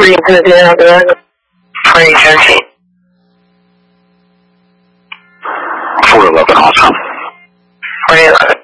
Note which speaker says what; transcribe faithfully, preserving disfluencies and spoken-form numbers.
Speaker 1: 负零的电量多少？乘以三七。负的多少？乘以